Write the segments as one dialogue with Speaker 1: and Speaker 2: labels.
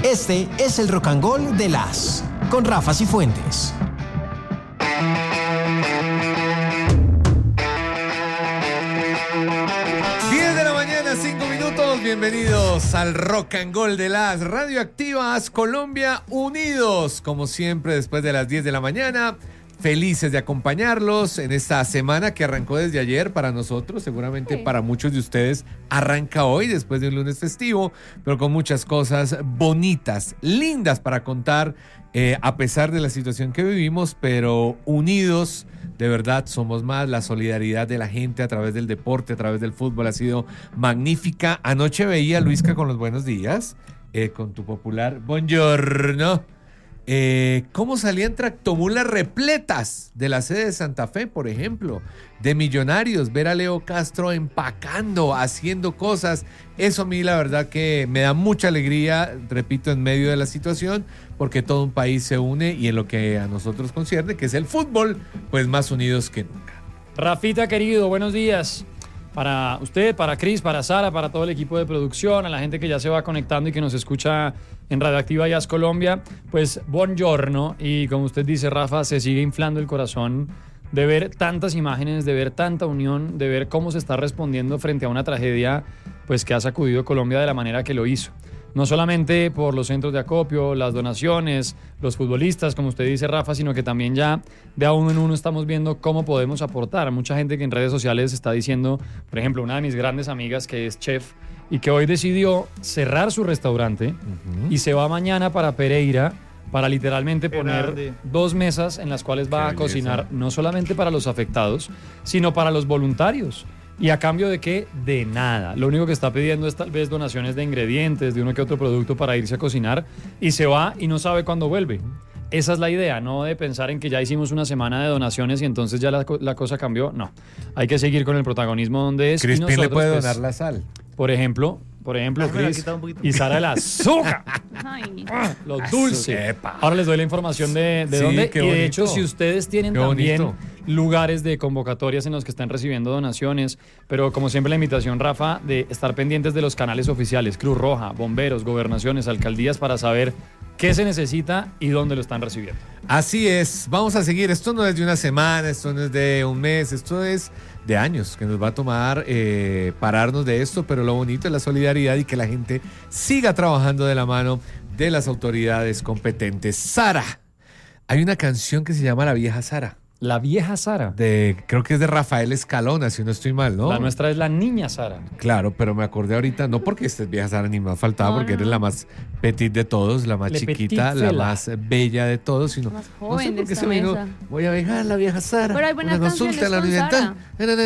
Speaker 1: Este es el Rock and Roll de las con Rafa Cifuentes.
Speaker 2: Bienvenidos al Rock and Roll de las Radioactivas Colombia, unidos como siempre después de las 10 de la mañana, felices de acompañarlos en esta semana que arrancó desde ayer para nosotros, seguramente para muchos de ustedes arranca hoy después de un lunes festivo, pero con muchas cosas bonitas, lindas para contar a pesar de la situación que vivimos, pero unidos. De verdad, somos más. La solidaridad de la gente a través del deporte, a través del fútbol ha sido magnífica. Anoche veía a Luisca con los buenos días, con tu popular buongiorno. Cómo salían tractomulas repletas de la sede de Santa Fe, por ejemplo, de Millonarios, ver a Leo Castro empacando, haciendo cosas. Eso a mí la verdad que me da mucha alegría, repito, en medio de la situación, porque todo un país se une y en lo que a nosotros concierne, que es el fútbol, pues más unidos que nunca.
Speaker 3: Rafita querido, buenos días. Para usted, para Cris, para Sara, para todo el equipo de producción, a la gente que ya se va conectando y que nos escucha en Radioactiva Jazz Colombia, pues buongiorno. Y como usted dice, Rafa, se sigue inflando el corazón de ver tantas imágenes, de ver tanta unión, de ver cómo se está respondiendo frente a una tragedia pues que ha sacudido Colombia de la manera que lo hizo. No solamente por los centros de acopio, las donaciones, los futbolistas, como usted dice, Rafa, sino que también ya de a uno en uno estamos viendo cómo podemos aportar. Mucha gente que en redes sociales está diciendo, por ejemplo, una de mis grandes amigas que es chef y que hoy decidió cerrar su restaurante y se va mañana para Pereira para literalmente poner 2 mesas en las cuales va a cocinar no solamente para los afectados, sino para los voluntarios. ¿Y a cambio de qué? De nada. Lo único que está pidiendo es tal vez donaciones de ingredientes, de uno que otro producto para irse a cocinar, y se va y no sabe cuándo vuelve. Esa es la idea, no de pensar en que ya hicimos una semana de donaciones y entonces ya la cosa cambió. No, hay que seguir con el protagonismo donde es.
Speaker 2: Crispín le puede donar la sal.
Speaker 3: Por ejemplo, Cris, y Sara el azúcar. Lo dulce. Ahora les doy la información de dónde. Y de hecho, si ustedes tienen también lugares de convocatorias en los que están recibiendo donaciones, pero como siempre la invitación, Rafa, de estar pendientes de los canales oficiales, Cruz Roja, bomberos, gobernaciones, alcaldías, para saber qué se necesita y dónde lo están recibiendo.
Speaker 2: Así es, vamos a seguir. Esto no es de una semana, esto no es de un mes, esto es de años que nos va a tomar pararnos de esto, pero lo bonito es la solidaridad y que la gente siga trabajando de la mano de las autoridades competentes. Sara, hay una canción que se llama La Vieja Sara.
Speaker 3: La Vieja Sara.
Speaker 2: Creo que es de Rafael Escalona, si no estoy mal, ¿no?
Speaker 3: La nuestra es La Niña Sara.
Speaker 2: Claro, pero me acordé ahorita, no porque estés Vieja Sara ni más faltaba, porque eres la más petit de todos, la más chiquita, la más bella de todos, sino
Speaker 4: más joven,
Speaker 2: no sé por qué se
Speaker 4: mesa.
Speaker 2: vino, voy a dejar La Vieja Sara.
Speaker 4: Pero hay buenas
Speaker 2: una consulta en la Oriental.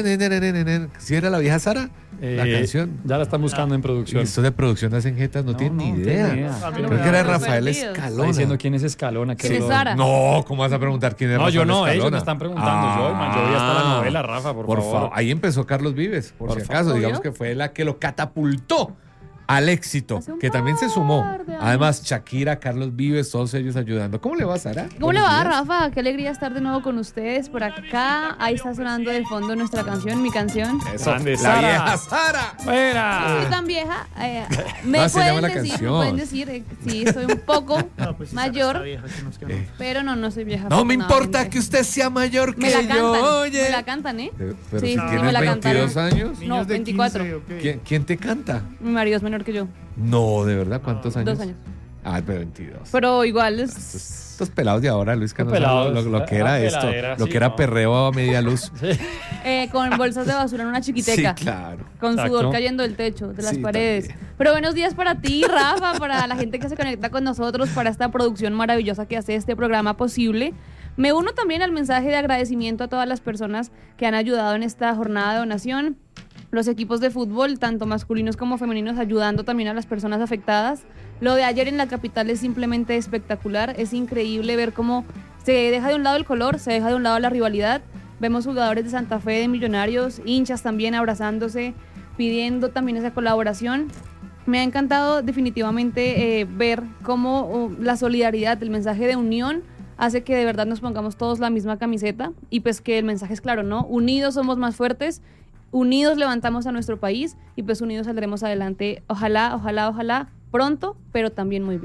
Speaker 2: ¿Si era La Vieja Sara? La canción.
Speaker 3: Ya la están buscando en producción.
Speaker 2: Esto de producción hacen jetas, no tienen ni idea. Creo que era Rafael Escalona.
Speaker 3: Está diciendo quién es Escalona.
Speaker 4: Sara.
Speaker 2: No, ¿cómo vas a preguntar quién es Rafael Escalona?
Speaker 3: No, yo no, ellos me están preguntando. Yo vi hasta la novela, Rafa, por favor.
Speaker 2: Ahí empezó Carlos Vives, por si acaso. Digamos que fue la que lo catapultó al éxito, que también se sumó. Además, Shakira, Carlos Vives, todos ellos ayudando. ¿Cómo le va, Sara?
Speaker 4: ¿Cómo le va, Rafa? Qué alegría estar de nuevo con ustedes por acá. Ahí está sonando de fondo nuestra canción, mi canción.
Speaker 2: Eso,
Speaker 3: Grande,
Speaker 2: La
Speaker 3: Sara.
Speaker 2: Vieja Sara.
Speaker 3: ¡Fuera!
Speaker 4: No soy tan vieja.
Speaker 2: No, se llama la canción.
Speaker 4: Pueden decir, sí, soy un poco mayor, pero no soy vieja.
Speaker 2: No me importa que usted sea mayor que
Speaker 4: me la
Speaker 2: yo,
Speaker 4: cantan,
Speaker 2: oye.
Speaker 4: me la cantan, ¿eh?
Speaker 2: Pero
Speaker 4: Sí,
Speaker 2: si
Speaker 4: sí,
Speaker 2: tienes
Speaker 4: me la
Speaker 2: 22
Speaker 4: cantaron.
Speaker 2: años.
Speaker 4: No, 24.
Speaker 2: ¿Quién te canta?
Speaker 4: Mi marido es menor que yo.
Speaker 2: No, ¿de verdad? ¿Cuántos años?
Speaker 4: 2 años.
Speaker 2: Ah, pero 22.
Speaker 4: Pero igual es...
Speaker 2: Estos pelados de ahora, Luis, que no saben lo que era esto. Lo que era perreo a media luz.
Speaker 4: con bolsas de basura en una chiquiteca.
Speaker 2: Sí, claro.
Speaker 4: Con
Speaker 3: Exacto.
Speaker 4: sudor cayendo del techo, de las
Speaker 2: Sí,
Speaker 4: paredes.
Speaker 2: también.
Speaker 4: Pero buenos días para ti, Rafa, para la gente que se conecta con nosotros, para esta producción maravillosa que hace este programa posible. Me uno también al mensaje de agradecimiento a todas las personas que han ayudado en esta jornada de donación. Los equipos de fútbol, tanto masculinos como femeninos, ayudando también a las personas afectadas. Lo de ayer en la capital es simplemente espectacular. Es increíble ver cómo se deja de un lado el color, se deja de un lado la rivalidad. Vemos jugadores de Santa Fe, de Millonarios, hinchas también abrazándose, pidiendo también esa colaboración. Me ha encantado definitivamente ver cómo la solidaridad, el mensaje de unión hace que de verdad nos pongamos todos la misma camiseta y pues que el mensaje es claro, ¿no? Unidos somos más fuertes, unidos levantamos a nuestro país y pues unidos saldremos adelante. Ojalá, ojalá, ojalá pronto, pero también muy bien.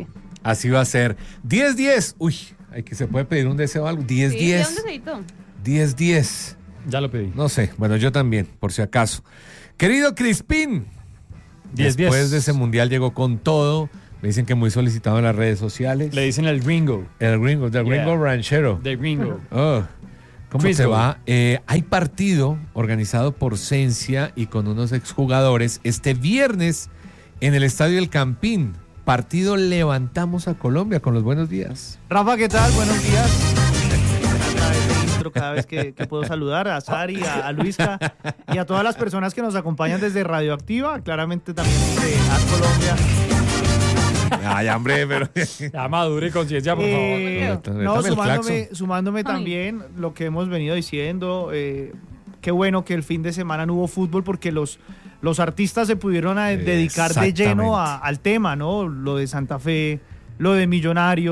Speaker 2: Así va a ser. 10-10. Uy, hay que se puede pedir un deseo o algo. 10-10.
Speaker 4: Sí, ¿de dónde se editó?
Speaker 2: 10-10.
Speaker 3: Ya lo pedí.
Speaker 2: No sé, bueno, yo también, por si acaso. Querido Crispín,
Speaker 3: 10-10.
Speaker 2: después de ese mundial llegó con todo. Me dicen que muy solicitado en las redes sociales.
Speaker 3: Le dicen el gringo.
Speaker 2: El gringo, del
Speaker 3: Yeah.
Speaker 2: gringo ranchero.
Speaker 3: The gringo.
Speaker 2: Oh, ¿cómo
Speaker 3: Frisco.
Speaker 2: se va? Hay partido organizado por Cencia y con unos exjugadores este viernes en el Estadio El Campín. Partido Levantamos a Colombia con los buenos días.
Speaker 5: Rafa, ¿qué tal? Buenos días. Cada vez que puedo saludar a Sari, a Luisca y a todas las personas que nos acompañan desde Radioactiva, claramente también desde AS Colombia.
Speaker 2: Ay, hombre, pero...
Speaker 3: Ya madure y conciencia, por favor.
Speaker 5: No,
Speaker 2: Métame el
Speaker 5: sumándome
Speaker 4: Ay.
Speaker 5: también lo que hemos venido diciendo. Qué bueno que el fin de semana no hubo fútbol porque los artistas se pudieron dedicar de lleno
Speaker 2: Exactamente.
Speaker 5: al tema, ¿no? Lo de Santa Fe, lo de Millonarios.